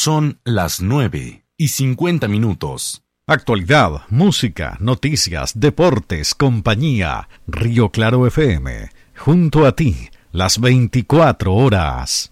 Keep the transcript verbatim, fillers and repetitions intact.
Son las nueve y cincuenta minutos. Actualidad, música, noticias, deportes, compañía. Río Claro F M. Junto a ti, las veinticuatro horas.